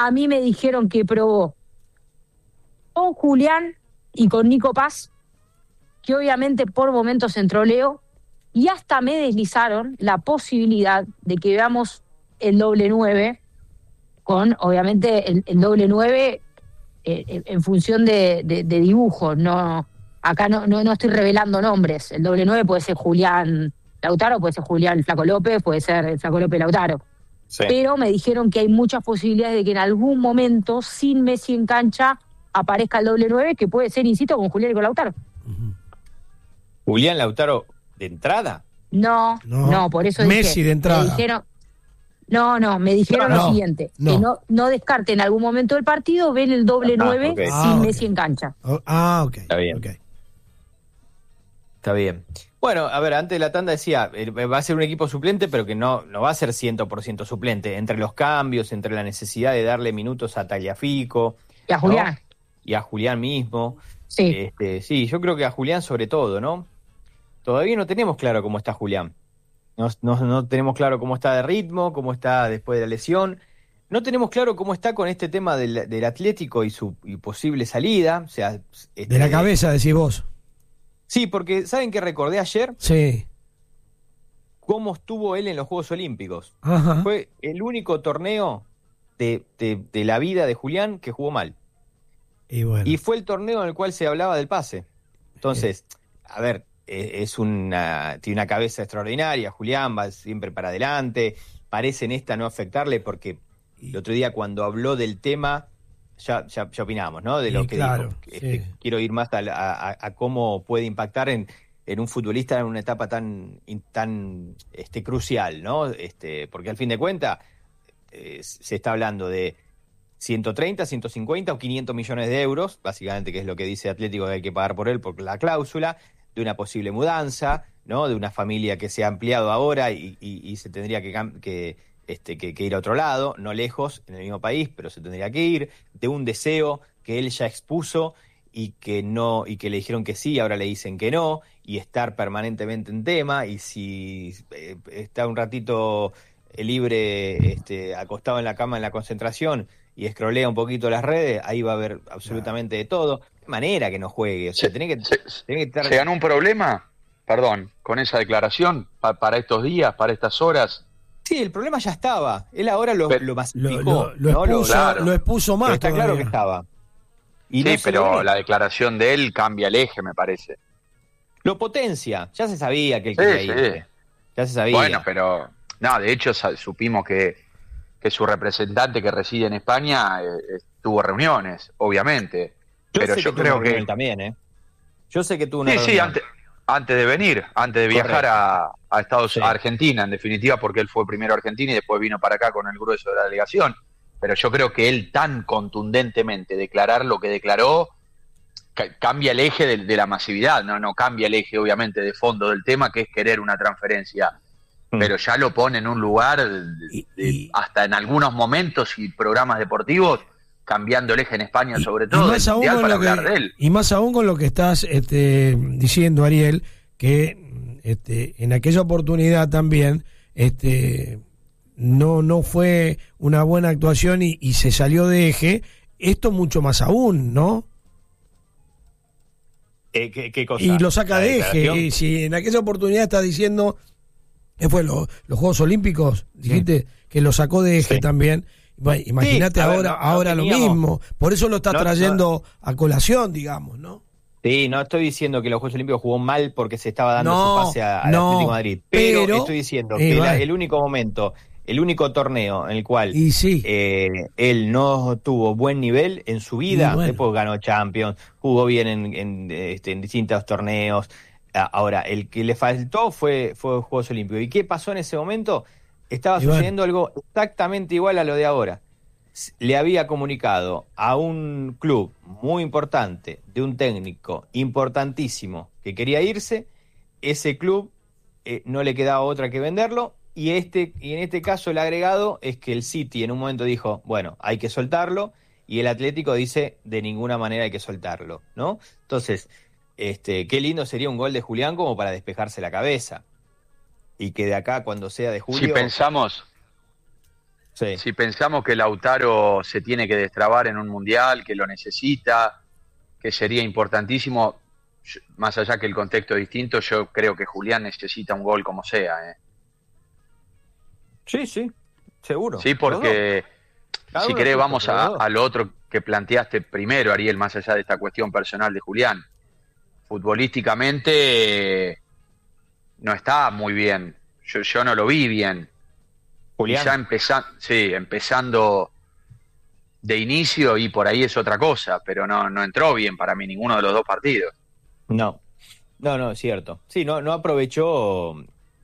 a mí me dijeron que probó con Julián y con Nico Paz, que obviamente por momentos en troleo, y hasta me deslizaron la posibilidad de que veamos el doble 9, con obviamente el doble 9 en función de dibujos. No, acá no estoy revelando nombres. El doble 9 puede ser Julián Lautaro, puede ser Julián Flaco López, puede ser el Flaco López Lautaro. Sí. Pero me dijeron que hay muchas posibilidades de que en algún momento, sin Messi en cancha, aparezca el doble 9, que puede ser, insisto, con Julián y con Lautaro. ¿Julián Lautaro de entrada? No, por eso Messi dije, de entrada. Me dijeron lo siguiente, que no descarten en algún momento del partido, ven el doble 9 sin Messi en cancha. Ok. Está bien. Okay. Está bien. Bueno, a ver, antes de la tanda decía, va a ser un equipo suplente, pero que no va a ser 100% suplente. Entre los cambios, entre la necesidad de darle minutos a Tagliafico. Y a Julián. ¿No? Y a Julián mismo. Sí. Sí, yo creo que a Julián sobre todo, ¿no? Todavía no tenemos claro cómo está Julián. No tenemos claro cómo está de ritmo, cómo está después de la lesión. No tenemos claro cómo está con este tema del Atlético y su posible salida. O sea, de la cabeza, decís vos. Sí, porque ¿saben qué recordé ayer? Sí. Cómo estuvo él en los Juegos Olímpicos. Ajá. Fue el único torneo de la vida de Julián que jugó mal. Y fue el torneo en el cual se hablaba del pase. Entonces, a ver, tiene una cabeza extraordinaria, Julián va siempre para adelante, parece en esta no afectarle, porque el otro día cuando habló del tema, ya opinamos, ¿no? De lo que claro, dijo. sí. Quiero ir más a cómo puede impactar en un futbolista en una etapa tan crucial, ¿no? Porque al fin de cuentas se está hablando de 130, 150 o 500 millones de euros, básicamente, que es lo que dice Atlético que hay que pagar por él por la cláusula, de una posible mudanza, ¿no? De una familia que se ha ampliado ahora y se tendría que ir a otro lado, no lejos, en el mismo país, pero se tendría que ir, de un deseo que él ya expuso y que le dijeron que sí, ahora le dicen que no, y estar permanentemente en tema, y si está un ratito libre, acostado en la cama en la concentración y escrolea un poquito las redes, ahí va a haber absolutamente de todo. De manera que no juegue. O sea, ¿Se ganó un problema? Perdón, con esa declaración, para estos días, para estas horas. Sí, el problema ya estaba. Él ahora lo masificó. Lo expuso más. Pero está claro que estaba. Y sí, pero la declaración de él cambia el eje, me parece. Lo potencia. Ya se sabía que él quería ir. Ya se sabía. Bueno, pero no, de hecho supimos que su representante que reside en España tuvo reuniones, obviamente. Pero yo creo que también, yo sé que tuvo una reunión. Sí, antes de venir, antes de viajar a Argentina, en definitiva, porque él fue primero a Argentina y después vino para acá con el grueso de la delegación. Pero yo creo que él tan contundentemente declarar lo que declaró cambia el eje de la masividad, no cambia el eje obviamente de fondo del tema, que es querer una transferencia. Pero ya lo pone en un lugar, hasta en algunos momentos y programas deportivos, cambiando el eje en España, sobre todo, del mundial, para hablar de él. Y más aún con lo que estás diciendo, Ariel, que en aquella oportunidad también no fue una buena actuación y se salió de eje. Esto mucho más aún, ¿no? ¿Qué cosa? Y lo saca de eje. Y si en aquella oportunidad estás diciendo... fue los Juegos Olímpicos, dijiste que lo sacó de eje también. Bueno, imagínate ahora lo mismo. Por eso lo estás trayendo a colación, digamos, ¿no? Sí, no estoy diciendo que los Juegos Olímpicos jugó mal porque se estaba dando su pase al Atlético de Madrid. Pero estoy diciendo que el único momento, el único torneo en el cual él no tuvo buen nivel en su vida, después ganó Champions, jugó bien en distintos torneos. Ahora, el que le faltó fue Juegos Olímpicos. ¿Y qué pasó en ese momento? Estaba sucediendo algo exactamente igual a lo de ahora. Le había comunicado a un club muy importante, de un técnico importantísimo que quería irse. Ese club no le quedaba otra que venderlo. Y en este caso el agregado es que el City en un momento dijo, bueno, hay que soltarlo. Y el Atlético dice, de ninguna manera hay que soltarlo, ¿no? Entonces... qué lindo sería un gol de Julián como para despejarse la cabeza, y que de acá cuando sea de julio, si pensamos Si pensamos que Lautaro se tiene que destrabar en un mundial, que lo necesita, que sería importantísimo, más allá que el contexto es distinto, yo creo que Julián necesita un gol como sea. Sí, seguro. Sí, porque si querés vamos a lo otro que planteaste primero, Ariel, más allá de esta cuestión personal de Julián. Futbolísticamente no está muy bien. Yo no lo vi bien. Julián. Y ya empezando de inicio, y por ahí es otra cosa, pero no entró bien para mí ninguno de los dos partidos. No, es cierto. Sí, no aprovechó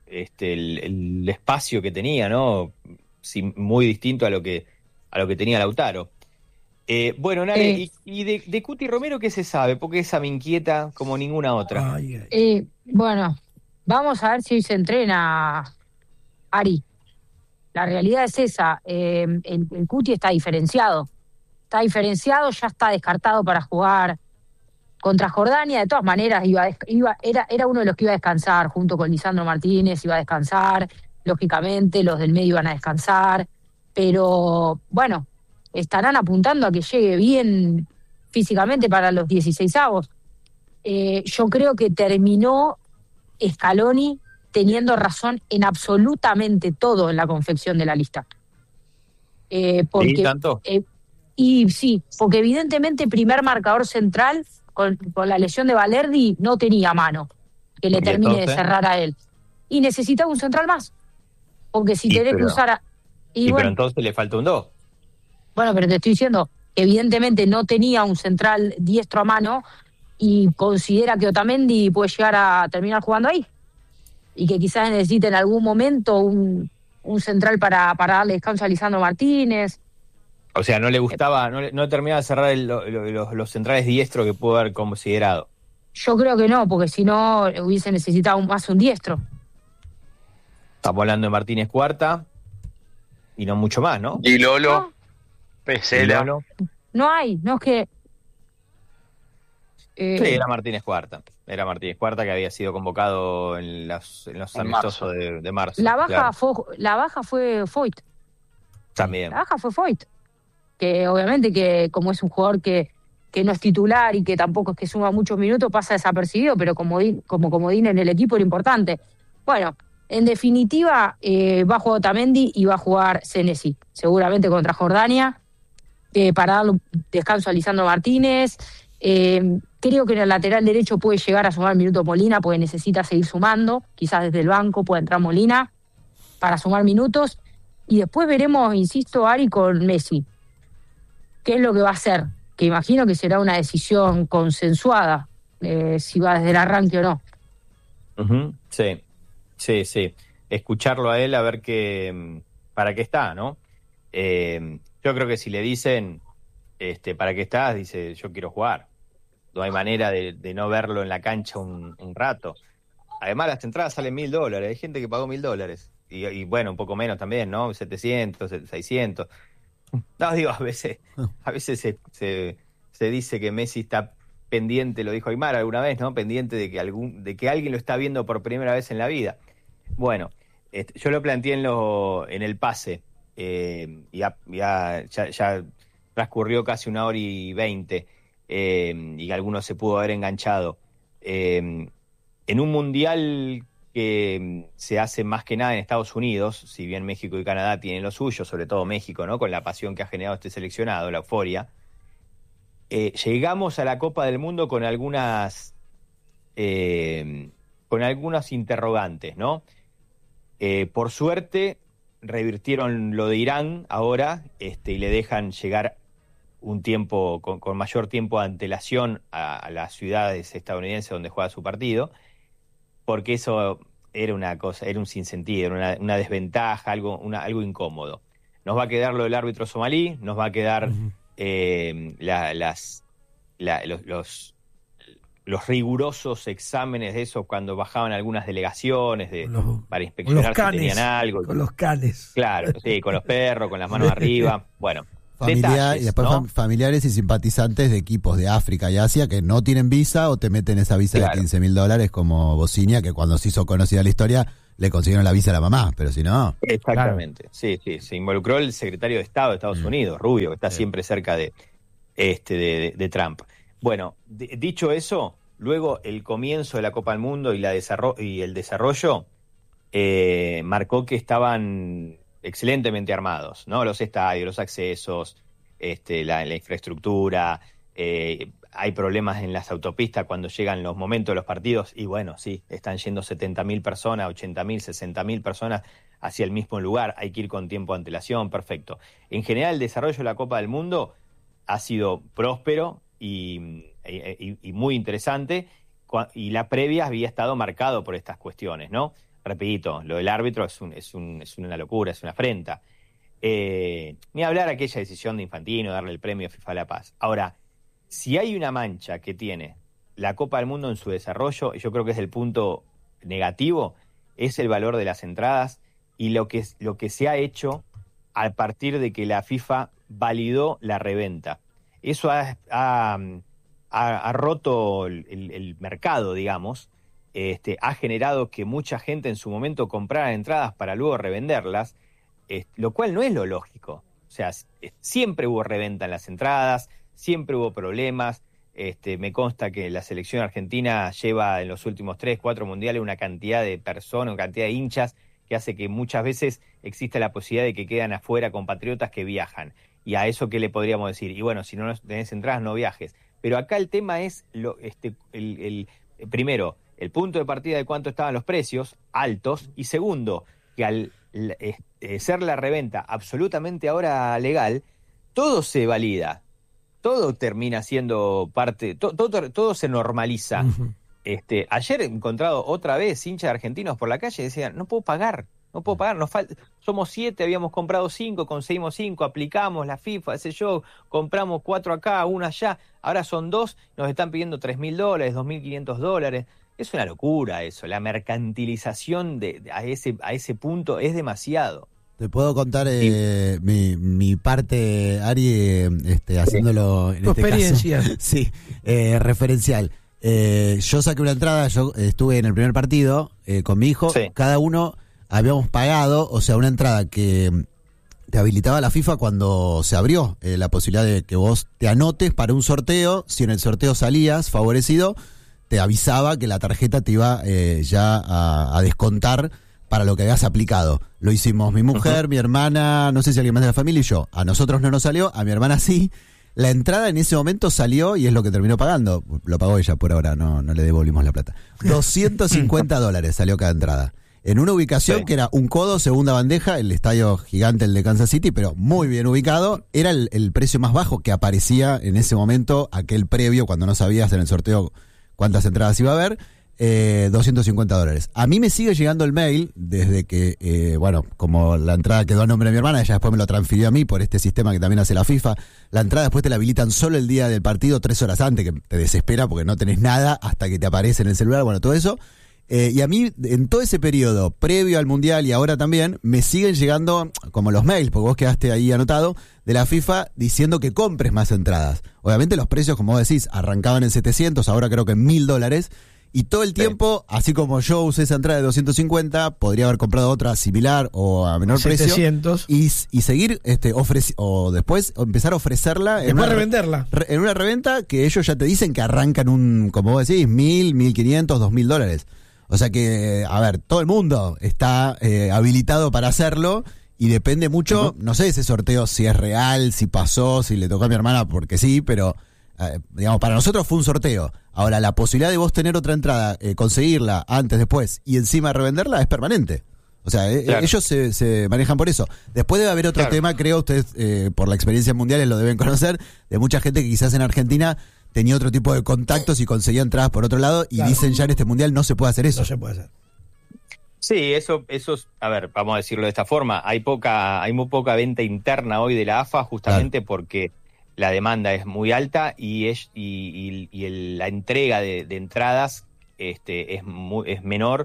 el espacio que tenía, ¿no? Sí, muy distinto a lo que tenía Lautaro. Bueno, Nare, ¿y de Cuti Romero qué se sabe? Porque esa me inquieta como ninguna otra. Bueno, vamos a ver si hoy se entrena, Ari. La realidad es esa. El Cuti está diferenciado. Ya está descartado para jugar contra Jordania. De todas maneras, era uno de los que iba a descansar, junto con Lisandro Martínez, iba a descansar. Lógicamente, los del medio iban a descansar. Pero, bueno, estarán apuntando a que llegue bien físicamente para los 16avos. Yo creo que terminó Scaloni teniendo razón en absolutamente todo en la confección de la lista. Porque, ¿Sí, tanto? Porque evidentemente primer marcador central con la lesión de Valerdi no tenía mano que le termine de cerrar a él. Y necesitaba un central más. Porque si tenés que usar a... pero entonces le falta un 2. Bueno, pero te estoy diciendo, evidentemente no tenía un central diestro a mano y considera que Otamendi puede llegar a terminar jugando ahí. Y que quizás necesite en algún momento un central para darle descanso a Lisandro Martínez. O sea, no le gustaba, no terminaba de cerrar los centrales diestros que pudo haber considerado. Yo creo que no, porque si no hubiese necesitado más un diestro. Estamos hablando de Martínez Cuarta y no mucho más, ¿no? Y Lolo, Pesela. No es que... Sí, era Martínez Cuarta. Era Martínez Cuarta, que había sido convocado en los amistosos de marzo. La baja fue Foyt. También. La baja fue Foyt. Que obviamente que como es un jugador que no es titular y que tampoco es que suma muchos minutos, pasa desapercibido, pero como comodín en el equipo era importante. Bueno, en definitiva, va a jugar Otamendi y va a jugar Senesi, seguramente contra Jordania, para darle descanso a Lisandro Martínez. Creo que en el lateral derecho puede llegar a sumar minutos Molina, porque necesita seguir sumando. Quizás desde el banco pueda entrar Molina para sumar minutos. Y después veremos, insisto, Ari, con Messi. ¿Qué es lo que va a hacer? Que imagino que será una decisión consensuada, si va desde el arranque o no. Uh-huh. Sí. Escucharlo a él, a ver para qué está, ¿no? Yo creo que si le dicen, ¿para qué estás? Dice, yo quiero jugar. No hay manera de no verlo en la cancha un rato. Además, las entradas salen $1.000. Hay gente que pagó $1.000. Y bueno, un poco menos también, ¿no? 700, 600. No, digo, a veces se dice que Messi está pendiente, lo dijo Aymar alguna vez, ¿no? Pendiente de que alguien lo está viendo por primera vez en la vida. Bueno, yo lo planteé en el pase. Ya transcurrió casi 1h20. Y algunos se pudo haber enganchado. En un mundial que se hace más que nada en Estados Unidos, si bien México y Canadá tienen lo suyo, sobre todo México, ¿no? Con la pasión que ha generado este seleccionado, la euforia, llegamos a la Copa del Mundo con algunas interrogantes, ¿no? Por suerte revirtieron lo de Irán ahora, y le dejan llegar un tiempo con mayor tiempo de antelación a las ciudades estadounidenses donde juega su partido, porque eso era un sinsentido, era una desventaja, algo incómodo. Nos va a quedar lo del árbitro somalí, nos va a quedar los rigurosos exámenes de eso cuando bajaban algunas delegaciones para inspeccionar si tenían algo. Con los canes. Claro, sí, con los perros, con las manos arriba. Bueno, detalles, y después, ¿no? Familiares y simpatizantes de equipos de África y Asia que no tienen visa o te meten esa visa de $15.000 como Bosnia, que cuando se hizo conocida la historia le consiguieron la visa a la mamá, pero si no... Exactamente, claro. Sí, se involucró el secretario de Estado de Estados Unidos, Rubio, que está siempre cerca de Trump. Bueno, dicho eso, luego el comienzo de la Copa del Mundo y el desarrollo marcó que estaban excelentemente armados, ¿no? Los estadios, los accesos, la infraestructura, hay problemas en las autopistas cuando llegan los momentos de los partidos y bueno, sí, están yendo 70.000 personas, 80.000, 60.000 personas hacia el mismo lugar, hay que ir con tiempo de antelación, perfecto. En general el desarrollo de la Copa del Mundo ha sido próspero y muy interesante, y la previa había estado marcado por estas cuestiones, ¿no? Repito, lo del árbitro es una locura, es una afrenta. Ni hablar aquella decisión de Infantino, darle el premio FIFA a la Paz. Ahora, si hay una mancha que tiene la Copa del Mundo en su desarrollo, y yo creo que es el punto negativo, es el valor de las entradas y lo que se ha hecho a partir de que la FIFA validó la reventa. Eso ha roto el mercado, digamos, ha generado que mucha gente en su momento comprara entradas para luego revenderlas, lo cual no es lo lógico. O sea, siempre hubo reventa en las entradas, siempre hubo problemas. Me consta que la selección argentina lleva en los últimos 3-4 mundiales una cantidad de personas, una cantidad de hinchas que hace que muchas veces exista la posibilidad de que quedan afuera compatriotas que viajan. Y a eso, ¿qué le podríamos decir? Y bueno, si no tenés entradas, no viajes. Pero acá el tema es, primero, el punto de partida de cuánto estaban los precios, altos, y segundo, que al ser la reventa absolutamente ahora legal, todo se valida, todo termina siendo parte, todo se normaliza. Uh-huh. Ayer he encontrado otra vez hinchas argentinos por la calle y decían, no puedo pagar, somos 7, habíamos comprado 5, conseguimos 5, aplicamos la FIFA, compramos 4 acá, 1 allá, ahora son 2, nos están pidiendo $3.000, $2.500. Es una locura eso, la mercantilización a ese punto es demasiado. Te puedo contar mi parte, Ari, haciéndolo en tu este experiencia. Caso. Sí, referencial. Yo saqué una entrada, yo estuve en el primer partido con mi hijo, sí. Cada uno habíamos pagado, o sea, una entrada que te habilitaba la FIFA cuando se abrió la posibilidad de que vos te anotes para un sorteo. Si en el sorteo salías favorecido, te avisaba que la tarjeta te iba ya a descontar para lo que habías aplicado. Lo hicimos mi mujer, mi hermana, no sé si alguien más de la familia y yo. A nosotros no nos salió, a mi hermana sí. La entrada en ese momento salió y es lo que terminó pagando. Lo pagó ella por ahora, no le devolvimos la plata. $250 salió cada entrada. En una ubicación que era un codo, segunda bandeja, el estadio gigante, el de Kansas City, pero muy bien ubicado. Era el precio más bajo que aparecía en ese momento, aquel previo, cuando no sabías en el sorteo cuántas entradas iba a haber. $250. A mí me sigue llegando el mail desde que, como la entrada quedó a nombre de mi hermana, ella después me lo transfirió a mí por este sistema que también hace la FIFA. La entrada después te la habilitan solo el día del partido, 3 horas antes, que te desespera porque no tenés nada hasta que te aparece en el celular, bueno, todo eso. Y a mí, en todo ese periodo, previo al Mundial y ahora también, me siguen llegando como los mails, porque vos quedaste ahí anotado, de la FIFA diciendo que compres más entradas. Obviamente los precios, como vos decís, arrancaban en 700, ahora creo que en $1.000, y todo el tiempo, así como yo usé esa entrada de 250, podría haber comprado otra similar o a menor 700. Precio y seguir o después empezar a ofrecerla revenderla en una reventa que ellos ya te dicen que arrancan como vos decís, $1.000, $1.500, $2.000. O sea que, a ver, todo el mundo está habilitado para hacerlo y depende mucho, no sé ese sorteo si es real, si pasó, si le tocó a mi hermana porque sí, pero digamos, para nosotros fue un sorteo. Ahora, la posibilidad de vos tener otra entrada, conseguirla antes, después y encima revenderla es permanente. O sea, claro. Ellos se manejan por eso. Después debe haber otro tema, creo, ustedes por la experiencia mundial lo deben conocer, de mucha gente que quizás en Argentina tenía otro tipo de contactos y conseguía entradas por otro lado y dicen ya en este mundial no se puede hacer eso. No se puede hacer. Sí, eso a ver, vamos a decirlo de esta forma, hay muy poca venta interna hoy de la AFA justamente porque la demanda es muy alta y la entrega de entradas es menor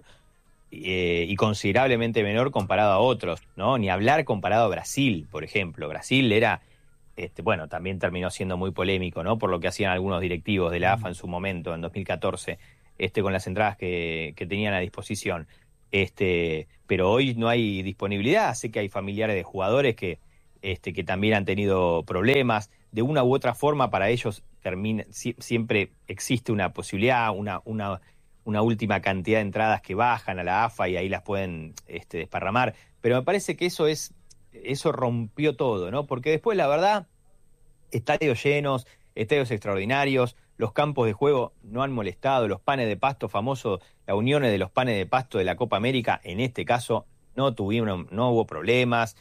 y considerablemente menor comparado a otros, ¿no? Ni hablar comparado a Brasil, por ejemplo. Brasil era también terminó siendo muy polémico, ¿no? Por lo que hacían algunos directivos de la AFA en su momento, en 2014, con las entradas que tenían a disposición. pero hoy no hay disponibilidad. Sé que hay familiares de jugadores que también han tenido problemas. De una u otra forma, para ellos siempre existe una posibilidad, una última cantidad de entradas que bajan a la AFA y ahí las pueden desparramar. Pero me parece que eso rompió todo, ¿no? Porque después, la verdad, estadios llenos, estadios extraordinarios, los campos de juego no han molestado, los panes de pasto famosos, las uniones de los panes de pasto de la Copa América, en este caso no hubo problemas.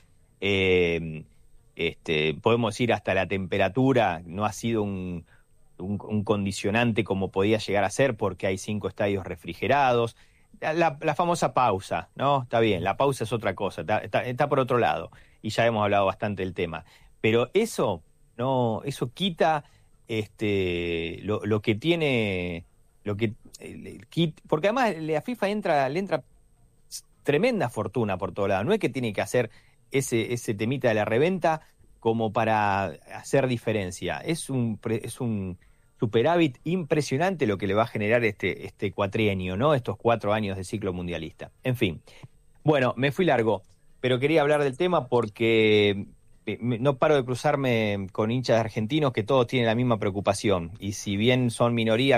Podemos ir hasta la temperatura, no ha sido un condicionante como podía llegar a ser porque hay 5 estadios refrigerados. La famosa pausa, ¿no? Está bien, la pausa es otra cosa, está por otro lado, y ya hemos hablado bastante del tema. Pero eso quita lo que tiene, porque además la FIFA le entra tremenda fortuna por todo lado. No es que tiene que hacer ese temita de la reventa como para hacer diferencia. Es un superávit impresionante lo que le va a generar este cuatrienio, ¿no? Estos 4 años de ciclo mundialista. En fin. Bueno, me fui largo, pero quería hablar del tema porque no paro de cruzarme con hinchas argentinos que todos tienen la misma preocupación. Y si bien son minoría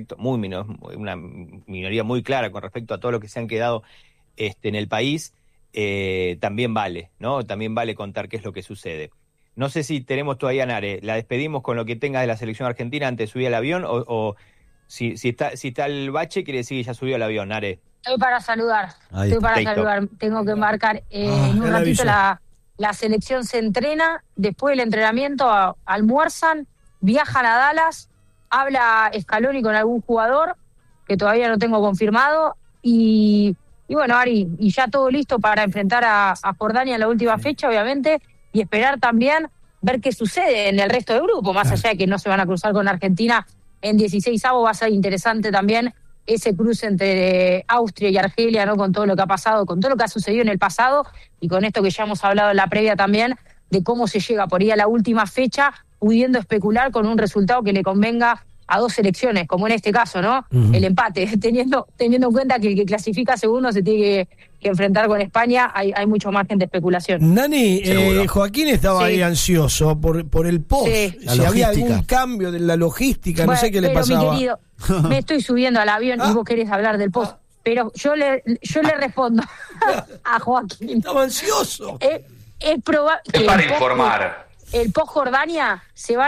una minoría muy clara con respecto a todo lo que se han quedado en el país, también vale, ¿no? También vale contar qué es lo que sucede. No sé si tenemos todavía a Nare. ¿La despedimos con lo que tenga de la selección argentina antes de subir al avión? O si está el bache, quiere decir que ya subió al avión, Nare. Estoy para saludar. Tengo que marcar en un ratito la selección se entrena, después del entrenamiento almuerzan, viajan a Dallas, habla Scaloni con algún jugador que todavía no tengo confirmado y bueno, Ari, y ya todo listo para enfrentar a Jordania en la última fecha, obviamente, y esperar también ver qué sucede en el resto del grupo, más allá de que no se van a cruzar con Argentina en 16avos, va a ser interesante también ese cruce entre Austria y Argelia, ¿no? Con todo lo que ha pasado, con todo lo que ha sucedido en el pasado y con esto que ya hemos hablado en la previa también, de cómo se llega por ahí a la última fecha, pudiendo especular con un resultado que le convenga a 2 selecciones, como en este caso, ¿no? Uh-huh. El empate, teniendo en cuenta que el que clasifica segundo se tiene que enfrentar con España, hay mucho margen de especulación. Nani, Joaquín estaba ahí ansioso por el post, si había algún cambio de la logística, no sé qué le pasaba. Mi querido, me estoy subiendo al avión y vos querés hablar del post, pero yo le respondo a Joaquín. Estaba ansioso. Es probable que para informar. El post Jordania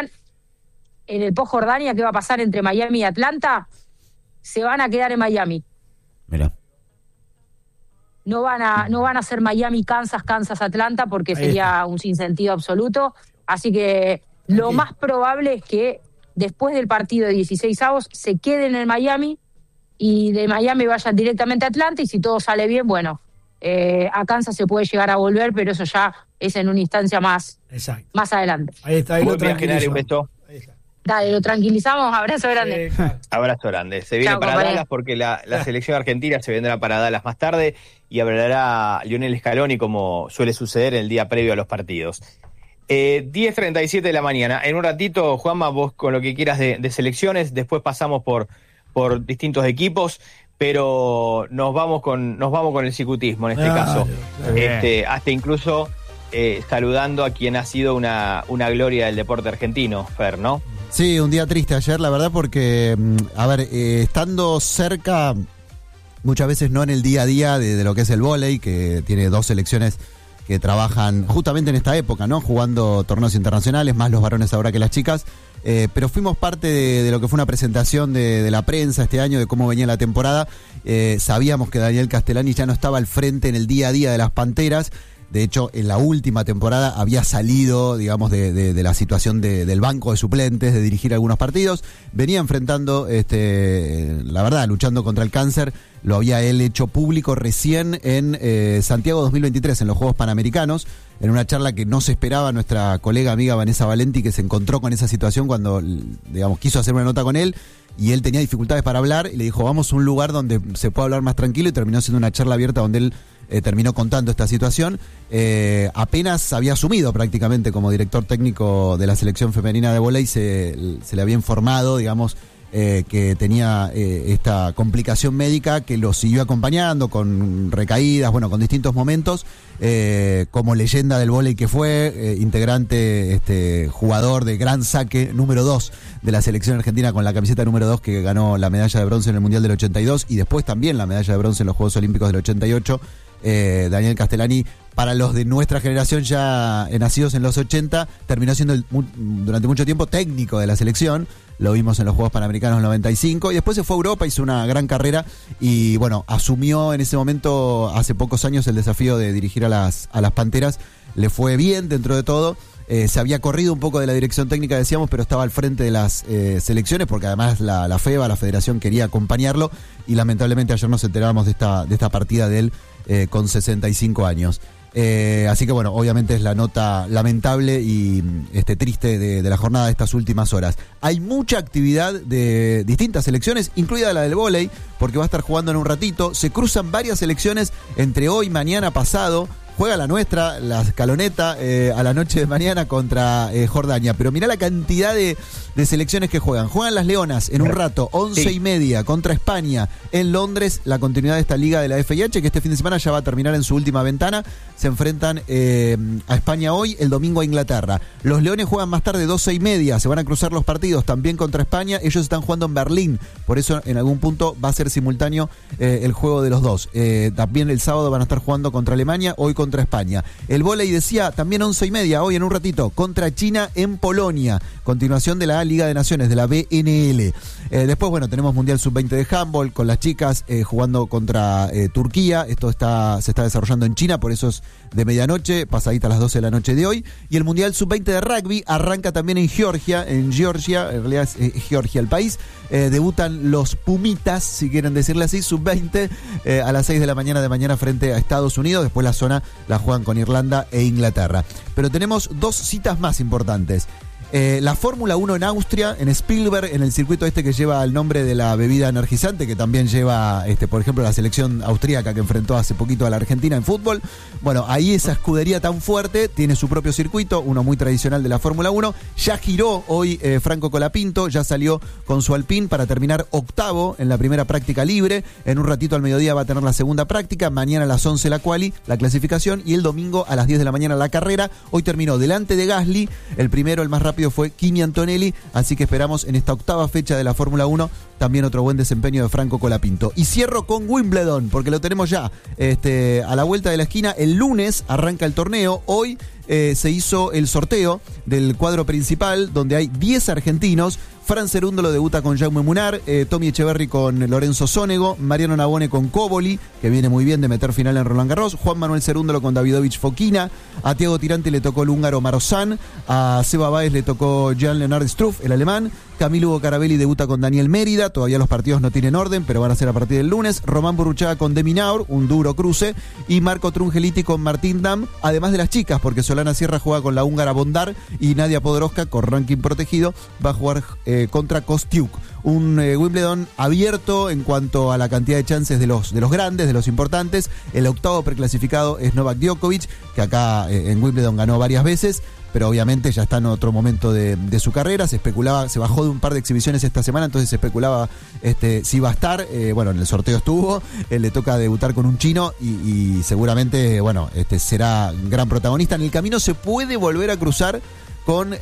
en el post Jordania, ¿qué va a pasar entre Miami y Atlanta? Se van a quedar en Miami. Mira. No van a hacer Miami, Kansas, Atlanta, porque sería un sinsentido absoluto. Así que lo más probable es que después del partido de 16avos se queden en Miami y de Miami vayan directamente a Atlanta, y si todo sale bien, bueno, a Kansas se puede llegar a volver, pero eso ya es en una instancia más adelante. Ahí está, ahí lo tranquilizamos. Dale, lo tranquilizamos, abrazo grande. Sí, claro. Abrazo grande. Se viene para Dallas porque la selección argentina se vendrá para Dallas más tarde y hablará Lionel Scaloni como suele suceder el día previo a los partidos. 10:37 de la mañana. En un ratito, Juanma, vos con lo que quieras de selecciones, después pasamos por distintos equipos, pero nos vamos con el cicutismo en este caso. Hasta incluso saludando a quien ha sido una gloria del deporte argentino, Fer, ¿no? Sí, un día triste ayer, la verdad, porque, estando cerca, muchas veces no en el día a día de lo que es el vóley, que tiene 2 selecciones que trabajan justamente en esta época, ¿no? Jugando torneos internacionales, más los varones ahora que las chicas, pero fuimos parte de lo que fue una presentación de la prensa este año, de cómo venía la temporada. Sabíamos que Daniel Castellani ya no estaba al frente en el día a día de las Panteras. De hecho, en la última temporada había salido, digamos, de la situación del banco de suplentes, de dirigir algunos partidos. Venía enfrentando, la verdad, luchando contra el cáncer. Lo había él hecho público recién en Santiago 2023, en los Juegos Panamericanos, en una charla que no se esperaba nuestra colega amiga Vanessa Valenti, que se encontró con esa situación cuando, digamos, quiso hacer una nota con él. Y él tenía dificultades para hablar y le dijo, vamos a un lugar donde se pueda hablar más tranquilo, y terminó siendo una charla abierta donde él terminó contando esta situación. Apenas había asumido prácticamente como director técnico de la selección femenina de vóley, se le había informado, digamos, que tenía esta complicación médica que lo siguió acompañando con recaídas, bueno, con distintos momentos, como leyenda del vóley que fue, integrante, jugador de gran saque número 2 de la selección argentina con la camiseta número 2 que ganó la medalla de bronce en el Mundial del 82 y después también la medalla de bronce en los Juegos Olímpicos del 88. Daniel Castellani, para los de nuestra generación ya nacidos en los 80, terminó siendo durante mucho tiempo técnico de la selección. Lo vimos en los Juegos Panamericanos del 95 y después se fue a Europa, hizo una gran carrera y bueno, asumió en ese momento, hace pocos años, el desafío de dirigir a las Panteras. Le fue bien dentro de todo. Se había corrido un poco de la dirección técnica, decíamos, pero estaba al frente de las selecciones porque además la FEBA, la federación, quería acompañarlo y lamentablemente ayer nos enterábamos de esta partida de él con 65 años. Así que bueno, obviamente es la nota lamentable y triste de la jornada de estas últimas horas. Hay mucha actividad de distintas selecciones, incluida la del vóley, porque va a estar jugando en un ratito. Se cruzan varias selecciones entre hoy, mañana, pasado. Juega la nuestra, la escaloneta, a la noche de mañana contra Jordania. Pero mirá la cantidad de selecciones que juegan. Juegan las Leonas en un rato, 11:30, contra España en Londres. La continuidad de esta liga de la FIH, que este fin de semana ya va a terminar en su última ventana. Se enfrentan a España hoy, el domingo a Inglaterra. Los Leones juegan más tarde, 12:30. Se van a cruzar los partidos también contra España. Ellos están jugando en Berlín. Por eso en algún punto va a ser simultáneo el juego de los dos. También el sábado van a estar jugando contra Alemania, hoy contra España. El vóley decía también 11:30, hoy en un ratito, contra China en Polonia. Continuación de la Liga de Naciones, de la BNL. Después, bueno, tenemos Mundial Sub-20 de handball con las chicas jugando contra Turquía. Esto se está desarrollando en China, por eso es de medianoche, pasadita a las 12 de la noche de hoy. Y el Mundial Sub-20 de rugby arranca también en Georgia, en realidad es Georgia el país. Debutan los Pumitas, si quieren decirle así, Sub-20, a las 6 de la mañana frente a Estados Unidos. Después la zona la juegan con Irlanda e Inglaterra. Pero tenemos dos citas más importantes. La Fórmula 1 en Austria, en Spielberg, en el circuito que lleva el nombre de la bebida energizante, que también lleva, por ejemplo, la selección austríaca que enfrentó hace poquito a la Argentina en fútbol. Bueno, ahí esa escudería tan fuerte tiene su propio circuito, uno muy tradicional de la Fórmula 1. Ya giró hoy Franco Colapinto, ya salió con su Alpine para terminar octavo en la primera práctica libre. En un ratito al mediodía va a tener la segunda práctica, mañana a las 11 la quali, la clasificación, y el domingo a las 10 de la mañana la carrera. Hoy terminó delante de Gasly, el primero, el más rápido fue Kimi Antonelli, así que esperamos en esta octava fecha de la Fórmula 1 también otro buen desempeño de Franco Colapinto. Y cierro con Wimbledon, porque lo tenemos ya a la vuelta de la esquina. El lunes arranca el torneo. Hoy se hizo el sorteo del cuadro principal, donde hay 10 argentinos. Fran Cerúndolo debuta con Jaume Munar, Tommy Echeverry con Lorenzo Sónego, Mariano Navone con Coboli, que viene muy bien de meter final en Roland Garros, Juan Manuel Cerúndolo con Davidovich Fokina, a Thiago Tirante le tocó el húngaro Marozán, a Seba Báez le tocó Jan-Lennard Struff, el alemán, Camilo Hugo Carabelli debuta con Daniel Mérida, todavía los partidos no tienen orden, pero van a ser a partir del lunes, Román Burruchaga con Deminaur, un duro cruce, y Marco Trungeliti con Martín Dam, además de las chicas, porque Solana Sierra juega con la húngara Bondar y Nadia Podoroska, con ranking protegido, va a jugar contra Kostiuk. Un Wimbledon abierto en cuanto a la cantidad de chances de los grandes, de los importantes. El octavo preclasificado es Novak Djokovic, que acá en Wimbledon ganó varias veces, pero obviamente ya está en otro momento de su carrera. Se especulaba, se bajó de un par de exhibiciones esta semana, entonces se especulaba si iba a estar. Bueno, en el sorteo estuvo, le toca debutar con un chino y seguramente, bueno, será gran protagonista. En el camino se puede volver a cruzar con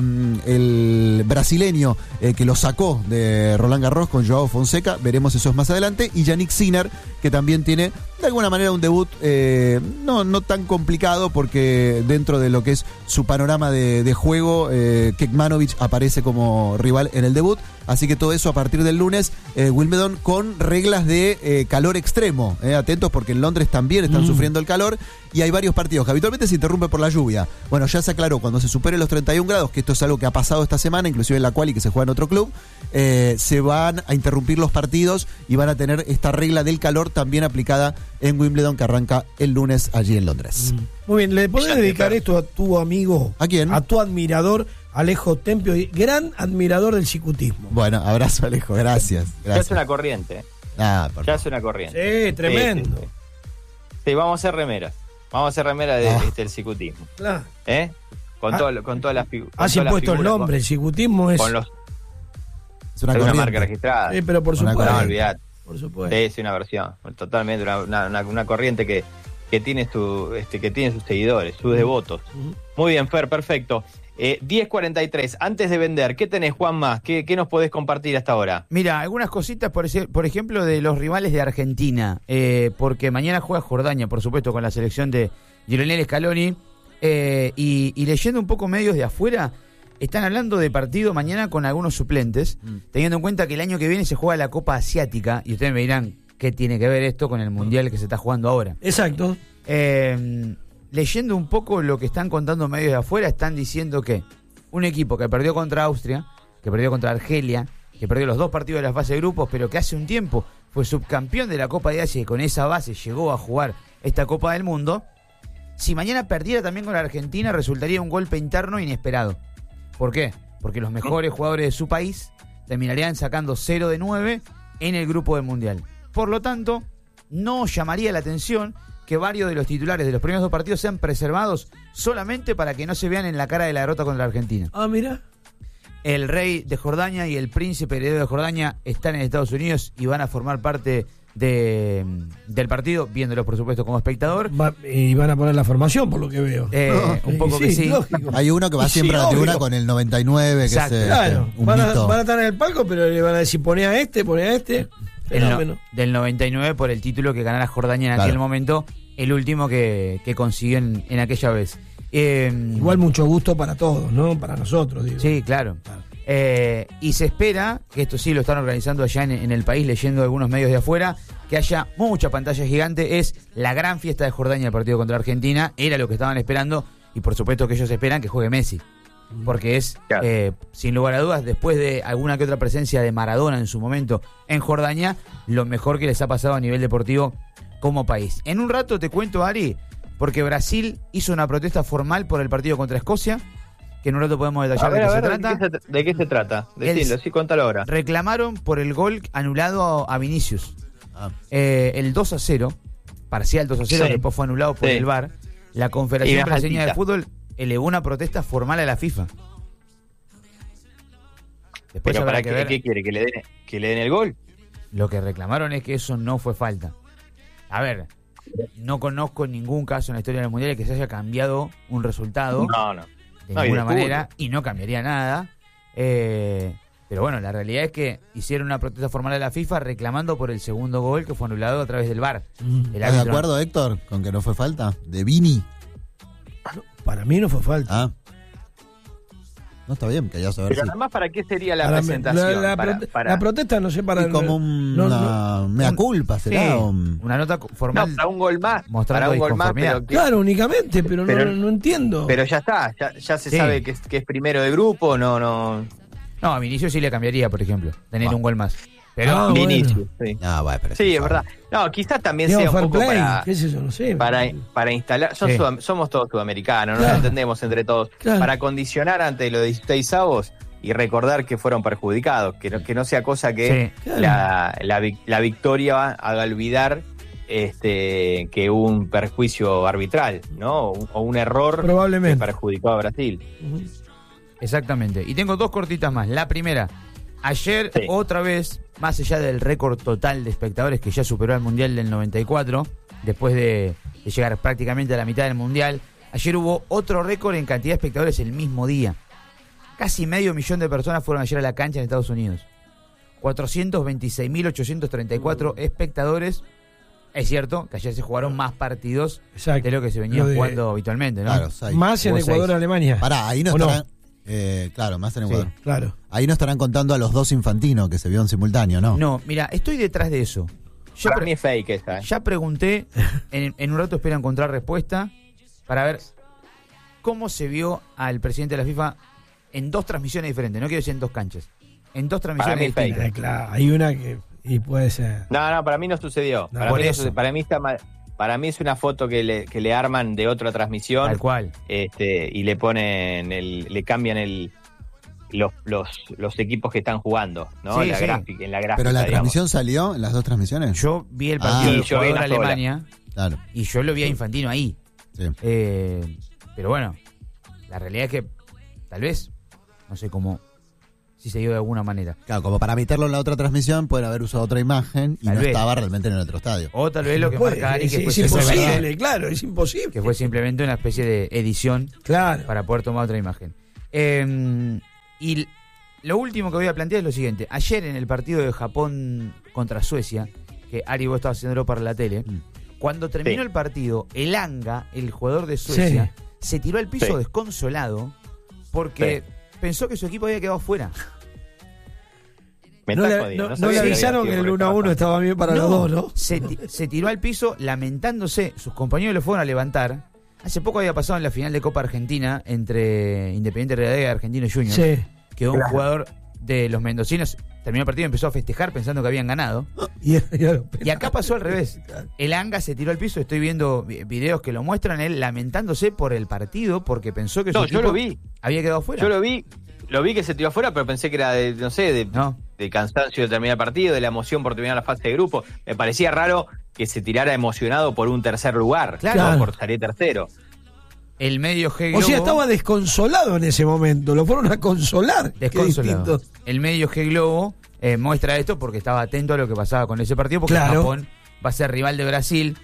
el brasileño que lo sacó de Roland Garros, con Joao Fonseca, veremos eso más adelante, y Yannick Sinner, que también tiene de alguna manera un debut no tan complicado, porque dentro de lo que es su panorama de juego, Kekmanovic aparece como rival en el debut, así que todo eso a partir del lunes. Wimbledon con reglas de calor extremo, atentos porque en Londres también están sufriendo el calor y hay varios partidos que habitualmente se interrumpe por la lluvia. Bueno, ya se aclaró, cuando se superen los 31 grados, que esto es algo que ha pasado esta semana, inclusive en la quali que se juega en otro club, se van a interrumpir los partidos y van a tener esta regla del calor también aplicada en Wimbledon, que arranca el lunes allí en Londres. Muy bien, ¿le podés dedicar esto a tu amigo? ¿A quién? A tu admirador, Alejo Tempio, gran admirador del cicutismo. Bueno, abrazo, Alejo, gracias. Ya es una corriente. Ya es una corriente. Sí, tremendo. Sí, vamos a hacer remeras. Vamos a hacer remeras del cicutismo. Claro. Con todas las figuras. Has impuesto el nombre, el cicutismo es... Es una marca registrada. Sí, pero por supuesto. No, olvidate. Por supuesto. Es una versión, totalmente, una corriente que tiene que tiene sus seguidores, sus devotos. Muy bien, Fer, perfecto. 10:43, antes de vender, ¿qué tenés, Juanma? ¿Qué nos podés compartir hasta ahora? Mira, algunas cositas, por ejemplo, de los rivales de Argentina, porque mañana juega Jordania, por supuesto, con la selección de Lionel Scaloni, y leyendo un poco medios de afuera, están hablando de partido mañana con algunos suplentes, teniendo en cuenta que el año que viene se juega la Copa Asiática, y ustedes me dirán, ¿qué tiene que ver esto con el Mundial que se está jugando ahora? Exacto. Leyendo un poco lo que están contando medios de afuera, están diciendo que un equipo que perdió contra Austria, que perdió contra Argelia, que perdió los 2 partidos de la fase de grupos, pero que hace un tiempo fue subcampeón de la Copa de Asia y con esa base llegó a jugar esta Copa del Mundo, si mañana perdiera también con la Argentina resultaría un golpe interno inesperado. ¿Por qué? Porque los mejores jugadores de su país terminarían sacando 0 de 9 en el grupo del Mundial. Por lo tanto, no llamaría la atención que varios de los titulares de los primeros 2 partidos sean preservados solamente para que no se vean en la cara de la derrota contra la Argentina. Ah, mira. El rey de Jordania y el príncipe heredero de Jordania están en Estados Unidos y van a formar parte del partido, viéndolo por supuesto como espectador. Y van a poner la formación, por lo que veo. Un poco que sí. Lógico. Hay uno que va siempre a la tribuna con el 99, que exacto. es claro. un van mito. a estar en el palco, pero le van a decir, poné a este. Del 99 por el título que ganara Jordania en aquel momento, el último que consiguió en aquella vez. Igual mucho gusto para todos, ¿no? Para nosotros, digo. Sí, claro. Y se espera, que esto sí lo están organizando allá en el país, leyendo algunos medios de afuera, que haya mucha pantalla gigante. Es la gran fiesta de Jordania el partido contra Argentina, era lo que estaban esperando, y por supuesto que ellos esperan que juegue Messi, porque es, sin lugar a dudas, después de alguna que otra presencia de Maradona en su momento en Jordania, lo mejor que les ha pasado a nivel deportivo como país. En un rato te cuento, Ari, porque Brasil hizo una protesta formal por el partido contra Escocia, que en un rato podemos detallar de qué se trata. ¿De qué se trata? Decilo, sí, contalo ahora. Reclamaron por el gol anulado a Vinicius. El 2-0, parcial 2-0, sí. Después fue anulado por el VAR. La Confederación Brasileña de Fútbol elevó una protesta formal a la FIFA. Después ¿pero para qué quiere? ¿Que le den el gol? Lo que reclamaron es que eso no fue falta. A ver, no conozco ningún caso en la historia del Mundial que se haya cambiado un resultado. No. De ninguna manera, y no cambiaría nada. Pero bueno, la realidad es que hicieron una protesta formal a la FIFA reclamando por el segundo gol que fue anulado a través del VAR. ¿Estás de acuerdo, Héctor, con que no fue falta? ¿De Vini? No, para mí no fue falta. No está bien, quería saber. Pero además, ¿para qué sería la presentación? La protesta, no sé, para... Y como una mea culpa, ¿será? Sí, una nota formal. No, para un gol más. Para un gol más, pero claro, únicamente, pero no entiendo. Pero ya está, ya se sabe que es primero de grupo, no. No, a Vinicius sí le cambiaría, por ejemplo, tener un gol más. Pero Vinicius, sí. Pero sí, es verdad. No, quizás también sea un poco para... ¿Qué es eso? No sé. Para instalar... Somos todos sudamericanos, claro. Nos entendemos entre todos. Claro. Para condicionar ante los 16avos y recordar que fueron perjudicados. Que no sea cosa que la victoria haga olvidar que hubo un perjuicio arbitral, ¿no? O un error probablemente que perjudicó a Brasil. Exactamente. Y tengo 2 cortitas más. La primera... Ayer, otra vez, más allá del récord total de espectadores que ya superó el Mundial del 94, después de llegar prácticamente a la mitad del Mundial, ayer hubo otro récord en cantidad de espectadores el mismo día. Casi 500.000 de personas fueron ayer a la cancha en Estados Unidos. 426.834 espectadores. Es cierto que ayer se jugaron más partidos de lo que se venía jugando habitualmente, ¿no? Claro, más en Ecuador y Alemania. Pará, ahí no estarán... claro, más en Ecuador. Claro. Ahí no estarán contando a los 2 Infantino que se vio en simultáneo, ¿no? No, mira, estoy detrás de eso. Para mí es fake esta. Ya pregunté, en un rato espero encontrar respuesta para ver cómo se vio al presidente de la FIFA en 2 transmisiones diferentes. No quiero decir en 2 canchas. En 2 transmisiones distintas. Claro, hay una que puede ser. No, para mí no sucedió. Para mí es una foto que le arman de otra transmisión. Tal cual. Y le ponen le cambian los equipos que están jugando, ¿no? Sí, gráfica, en la gráfica. ¿Pero la transmisión salió en las 2 transmisiones? Yo vi el partido de Ecuador-Alemania. Claro. Y yo lo vi a Infantino ahí. Sí. Pero bueno, la realidad es que tal vez, no sé cómo si se dio de alguna manera. Claro, como para meterlo en la otra transmisión, pueden haber usado otra imagen y tal no vez estaba realmente en el otro estadio. O tal vez lo que marca Ari, que es imposible, claro, es imposible. Que fue simplemente una especie de edición para poder tomar otra imagen. Y lo último que voy a plantear es lo siguiente. Ayer en el partido de Japón contra Suecia, que Ari, vos estabas haciéndolo para la tele, cuando terminó el partido, Elanga, el jugador de Suecia, se tiró al piso desconsolado porque pensó que su equipo había quedado fuera. No le avisaron que el 1-1 estaba bien para los dos, ¿no? Se tiró al piso lamentándose. Sus compañeros lo fueron a levantar. Hace poco había pasado en la final de Copa Argentina entre Independiente Rivadavia y Argentinos Juniors. Quedó un jugador de los mendocinos, terminó el partido y empezó a festejar pensando que habían ganado. Y acá pasó al revés. Elanga se tiró al piso. Estoy viendo videos que lo muestran, él lamentándose por el partido porque pensó que su equipo había quedado fuera. Yo lo vi que se tiró afuera, pero pensé que era de cansancio de terminar el partido, de la emoción por terminar la fase de grupo. Me parecía raro que se tirara emocionado por un tercer lugar, no por salir tercero. El medio G Globo, o sea, estaba desconsolado en ese momento, lo fueron a consolar. Desconsolado. El medio G Globo muestra esto porque estaba atento a lo que pasaba con ese partido, porque Japón va a ser rival de Brasil.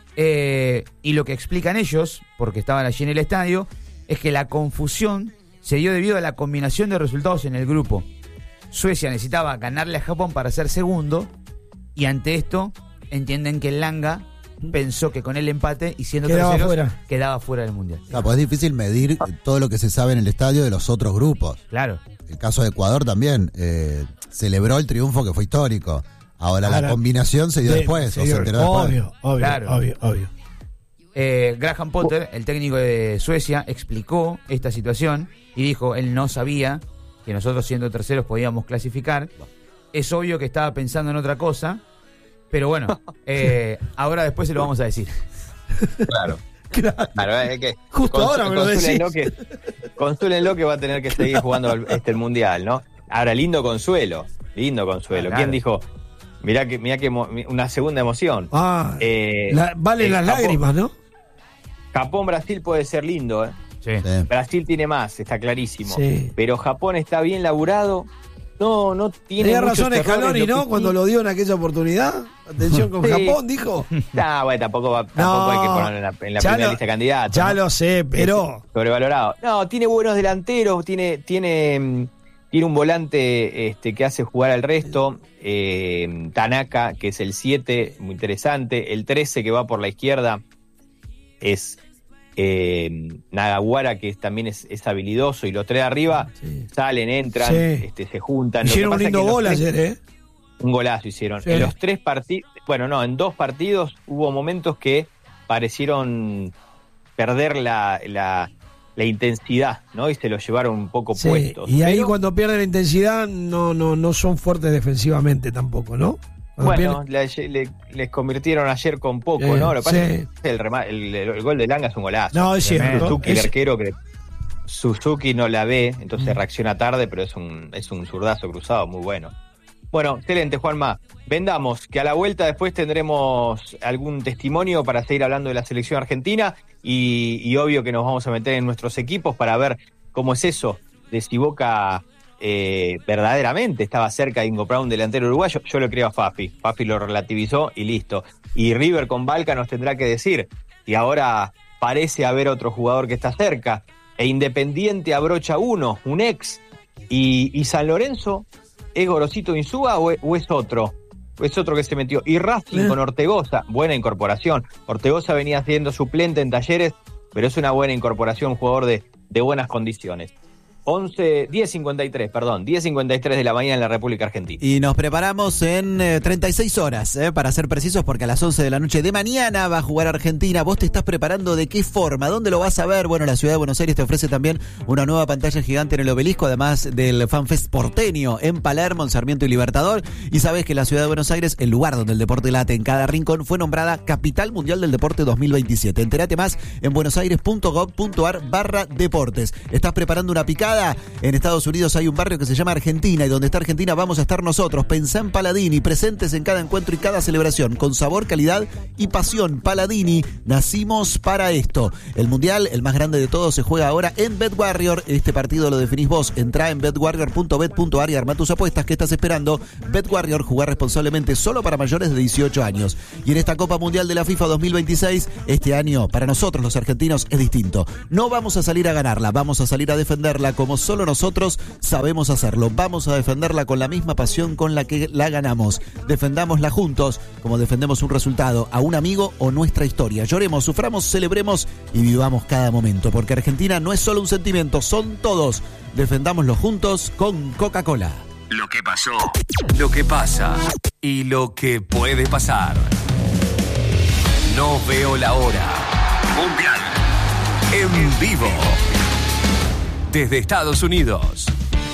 Y lo que explican ellos, porque estaban allí en el estadio, es que la confusión se dio debido a la combinación de resultados en el grupo. Suecia necesitaba ganarle a Japón para ser segundo, y ante esto entienden que Elanga pensó que con el empate y siendo terceros quedaba fuera del Mundial. Claro, pues es difícil medir todo lo que se sabe en el estadio de los otros grupos. Claro. El caso de Ecuador también celebró el triunfo que fue histórico. Ahora la combinación se dio después, se enteró después. Obvio. Graham Potter, el técnico de Suecia, explicó esta situación y dijo, él no sabía que nosotros siendo terceros podíamos clasificar. Es obvio que estaba pensando en otra cosa, pero bueno, ahora después se lo vamos a decir. Claro, es que justo ahora me lo decís. Consúlenlo que va a tener que seguir jugando el Mundial, ¿no? Ahora, lindo consuelo. Claro. ¿Quién dijo? Mirá que una segunda emoción. Valen las lágrimas, ¿no? Japón-Brasil puede ser lindo, ¿eh? Sí. Brasil tiene más, está clarísimo. Sí. Pero Japón está bien laburado. No tiene. Tenía razón Scaloni, ¿no? Cuando lo dio en aquella oportunidad. Atención con Japón, dijo. Bueno, tampoco hay que ponerlo en la primera lista de candidatos. Ya lo sé, pero. Sobrevalorado. No, tiene buenos delanteros, tiene un volante que hace jugar al resto. Tanaka, que es el 7, muy interesante. El 13, que va por la izquierda, es Nagawara, que también es habilidoso, y los tres de arriba salen, entran, se juntan. Hicieron un lindo gol ayer, Un golazo hicieron. En los 3 partidos, en 2 partidos hubo momentos que parecieron perder la intensidad, ¿no? Y se los llevaron un poco puestos. Y ahí cuando pierden la intensidad no son fuertes defensivamente tampoco, ¿no? Les convirtieron ayer con poco, ¿no? Lo que pasa es que el gol de Langa es un golazo. No, es cierto. Suzuki, el arquero, que Suzuki no la ve, entonces reacciona tarde, pero es un zurdazo cruzado muy bueno. Bueno, excelente, Juanma. Vendamos, que a la vuelta después tendremos algún testimonio para seguir hablando de la selección argentina y obvio que nos vamos a meter en nuestros equipos para ver cómo es eso de si Boca verdaderamente estaba cerca de Ingo Brown, delantero uruguayo. Yo lo creo a Fafi lo relativizó y listo. Y River con Balca nos tendrá que decir, y ahora parece haber otro jugador que está cerca, e Independiente abrocha uno, un ex, y San Lorenzo, ¿es Gorosito Insúa o es otro? Es otro que se metió. Y Racing con Ortegoza, buena incorporación. Ortegoza venía siendo suplente en Talleres, pero es una buena incorporación, un jugador de buenas condiciones. 10:53 de la mañana en la República Argentina. Y nos preparamos en 36 horas, para ser precisos, porque a las 11 de la noche de mañana va a jugar Argentina. ¿Vos te estás preparando de qué forma? ¿Dónde lo vas a ver? Bueno, la ciudad de Buenos Aires te ofrece también una nueva pantalla gigante en el Obelisco, además del FanFest porteño en Palermo, en Sarmiento y Libertador. Y sabés que la ciudad de Buenos Aires, el lugar donde el deporte late en cada rincón, fue nombrada Capital Mundial del Deporte 2027. Entérate más en buenosaires.gov.ar/deportes. ¿Estás preparando una picada? temporada. En Estados Unidos hay un barrio que se llama Argentina, y donde está Argentina vamos a estar nosotros. Pensá en Paladini, presentes en cada encuentro y cada celebración, con sabor, calidad y pasión. Paladini, nacimos para esto. El Mundial, el más grande de todos, se juega ahora en BetWarrior. Este partido lo definís vos. Entrá en betwarrior.bet.ar y arma tus apuestas. ¿Qué estás esperando? BetWarrior, jugar responsablemente, solo para mayores de 18 años. Y en esta Copa Mundial de la FIFA 2026, este año, para nosotros los argentinos, es distinto. No vamos a salir a ganarla, vamos a salir a defenderla como solo nosotros sabemos hacerlo. Vamos a defenderla con la misma pasión con la que la ganamos. Defendámosla juntos, como defendemos un resultado, a un amigo o nuestra historia. Lloremos, suframos, celebremos y vivamos cada momento, porque Argentina no es solo un sentimiento, son todos. Defendámoslo juntos con Coca-Cola. Lo que pasó, lo que pasa y lo que puede pasar. No veo la hora. Mundial en vivo desde Estados Unidos.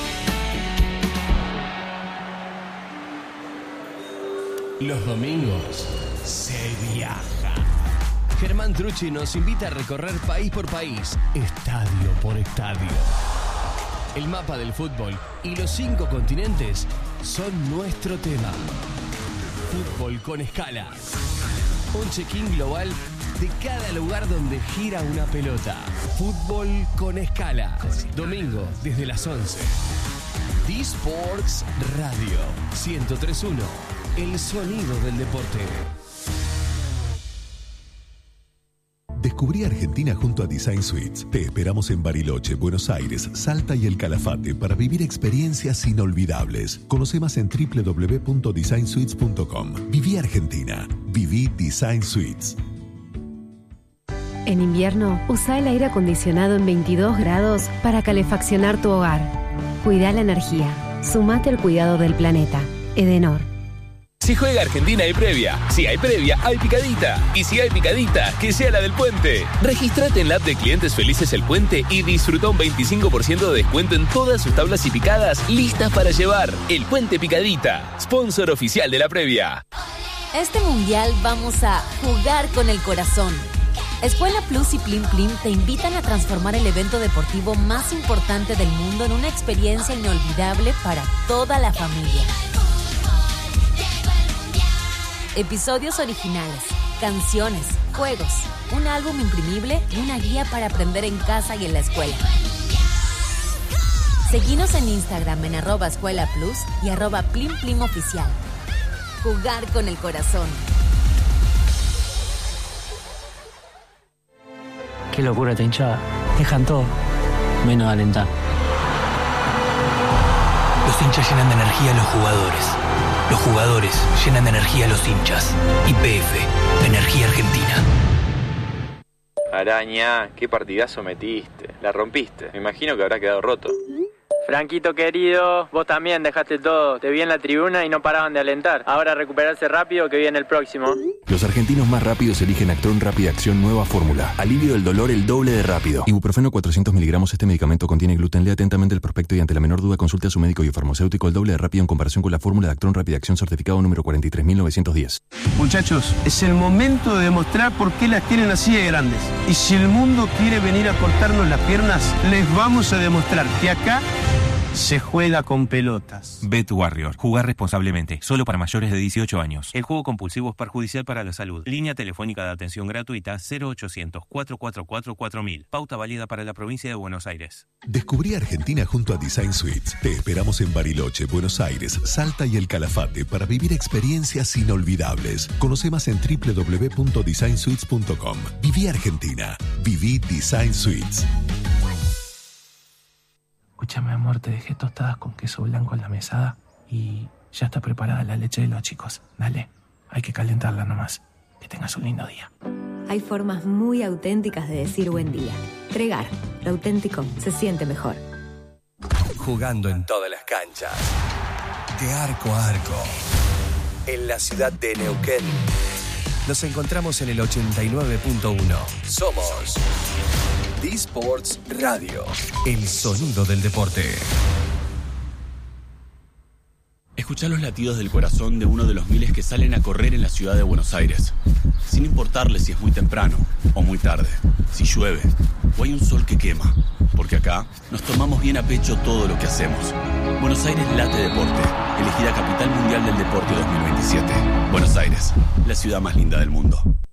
Los domingos se viaja. Germán Trucci nos invita a recorrer país por país, estadio por estadio. El mapa del fútbol y los 5 continentes son nuestro tema. Fútbol con escala. Un check-in global de cada lugar donde gira una pelota. Fútbol con escala. Domingo desde las 11. D-Sports Radio 103.1. El sonido del deporte. Descubrí Argentina junto a Design Suites. Te esperamos en Bariloche, Buenos Aires, Salta y El Calafate para vivir experiencias inolvidables. Conoce más en www.designsuites.com. Viví Argentina. Viví Design Suites. En invierno, usa el aire acondicionado en 22 grados para calefaccionar tu hogar. Cuida la energía. Sumate al cuidado del planeta. Edenor. Si juega Argentina hay previa, si hay previa hay picadita, y si hay picadita, que sea la del Puente. Regístrate en la app de Clientes Felices El Puente y disfruta un 25% de descuento en todas sus tablas y picadas listas para llevar. El Puente Picadita, sponsor oficial de la previa. Este mundial vamos a jugar con el corazón. Escuela Plus y Plim Plim te invitan a transformar el evento deportivo más importante del mundo en una experiencia inolvidable para toda la familia. Episodios originales, canciones, juegos, un álbum imprimible y una guía para aprender en casa y en la escuela. Seguinos en Instagram en @escuelaplus y @plimplimoficial. Jugar con el corazón. Qué locura esta hinchada. Dejan todo, menos alentar. Los hinchas llenan de energía a los jugadores. Los jugadores llenan de energía a los hinchas. YPF, Energía Argentina. Araña, qué partidazo metiste. La rompiste. Me imagino que habrá quedado roto. Franquito querido, vos también dejaste todo. Te vi en la tribuna y no paraban de alentar. Ahora recuperarse rápido que viene el próximo. Los argentinos más rápidos eligen Actron Rápida Acción Nueva Fórmula. Alivio del dolor el doble de rápido. Ibuprofeno 400 miligramos. Este medicamento contiene gluten. Lea atentamente el prospecto y ante la menor duda consulte a su médico y o farmacéutico. El doble de rápido en comparación con la fórmula de Actron Rápida Acción certificado número 43.910. Muchachos, es el momento de demostrar por qué las tienen así de grandes. Y si el mundo quiere venir a cortarnos las piernas, les vamos a demostrar que acá se juega con pelotas. BetWarrior. Jugar responsablemente. Solo para mayores de 18 años. El juego compulsivo es perjudicial para la salud. Línea telefónica de atención gratuita 0800-444-4000. Pauta válida para la provincia de Buenos Aires. Descubrí Argentina junto a Design Suites. Te esperamos en Bariloche, Buenos Aires, Salta y El Calafate para vivir experiencias inolvidables. Conoce más en www.designsuites.com. Viví Argentina. Viví Design Suites. Escúchame, amor, te dejé tostadas con queso blanco en la mesada y ya está preparada la leche de los chicos. Dale, hay que calentarla nomás. Que tengas un lindo día. Hay formas muy auténticas de decir buen día. Tregar, lo auténtico se siente mejor. Jugando en todas las canchas. De arco a arco. En la ciudad de Neuquén. Nos encontramos en el 89.1. Somos D-Sports Radio, el sonido del deporte. Escuchá los latidos del corazón de uno de los miles que salen a correr en la ciudad de Buenos Aires, sin importarle si es muy temprano o muy tarde, si llueve o hay un sol que quema, porque acá nos tomamos bien a pecho todo lo que hacemos. Buenos Aires late deporte, elegida Capital Mundial del Deporte 2027. Buenos Aires, la ciudad más linda del mundo.